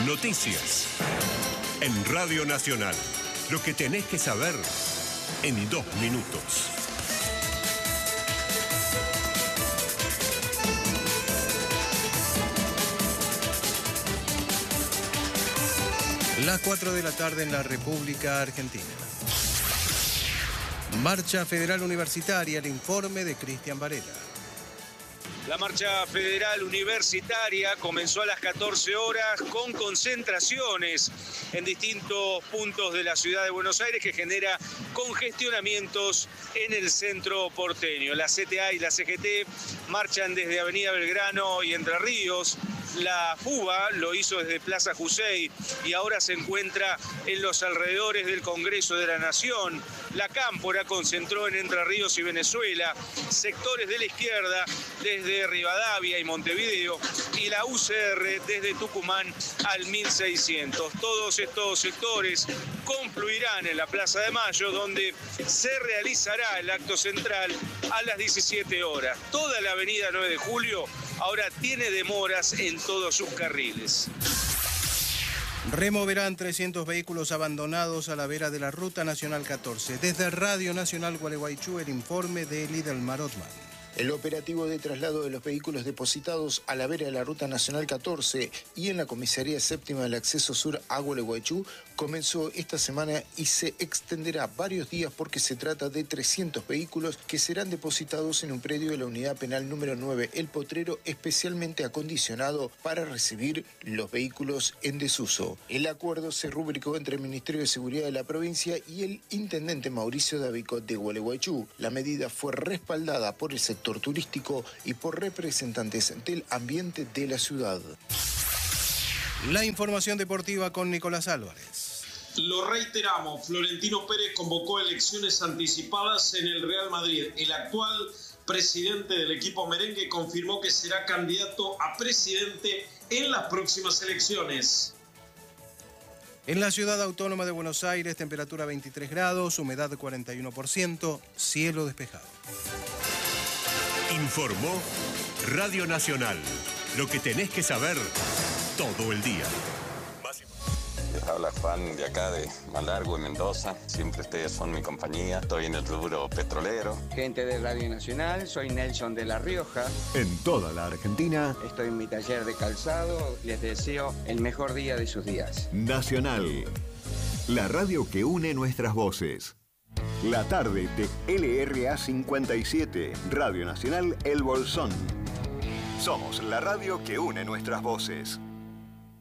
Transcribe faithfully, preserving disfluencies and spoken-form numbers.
Noticias. En Radio Nacional. Lo que tenés que saber en dos minutos. Las cuatro de la tarde en la República Argentina. Marcha Federal Universitaria, el informe de Cristian Varela. La marcha federal universitaria comenzó a las catorce horas con concentraciones en distintos puntos de la ciudad de Buenos Aires que genera congestionamientos en el centro porteño. La C T A y la C G T marchan desde Avenida Belgrano y Entre Ríos. La FUBA lo hizo desde Plaza Jussey y ahora se encuentra en los alrededores del Congreso de la Nación. La Cámpora concentró en Entre Ríos y Venezuela, sectores de la izquierda desde Rivadavia y Montevideo y la U C R desde Tucumán al mil seiscientos. Todos estos sectores confluirán en la Plaza de Mayo, donde se realizará el acto central a las diecisiete horas. Toda la avenida nueve de julio ahora tiene demoras en todos sus carriles. Removerán trescientos vehículos abandonados a la vera de la Ruta Nacional catorce. Desde Radio Nacional Gualeguaychú, el informe de Lidelmar Otman. El operativo de traslado de los vehículos depositados a la vera de la Ruta Nacional catorce y en la Comisaría Séptima del Acceso Sur a Gualeguaychú comenzó esta semana y se extenderá varios días porque se trata de trescientos vehículos que serán depositados en un predio de la Unidad Penal número nueve, El Potrero, especialmente acondicionado para recibir los vehículos en desuso. El acuerdo se rubricó entre el Ministerio de Seguridad de la provincia y el intendente Mauricio Davicot de Gualeguaychú. La medida fue respaldada por el sector turístico y por representantes del ambiente de la ciudad. La información deportiva con Nicolás Álvarez. Lo reiteramos, Florentino Pérez convocó elecciones anticipadas en el Real Madrid. El actual presidente del equipo merengue confirmó que será candidato a presidente en las próximas elecciones. En la ciudad autónoma de Buenos Aires, temperatura veintitrés grados, humedad cuarenta y uno por ciento, cielo despejado. Informó Radio Nacional. Lo que tenés que saber todo el día. Les habla Juan de acá de Malargüe, Mendoza. Siempre ustedes son mi compañía. Estoy en el rubro petrolero. Gente de Radio Nacional, soy Nelson de La Rioja. En toda la Argentina. Estoy en mi taller de calzado. Les deseo el mejor día de sus días. Nacional. La radio que une nuestras voces. La tarde de L R A cincuenta y siete, Radio Nacional El Bolsón. Somos la radio que une nuestras voces.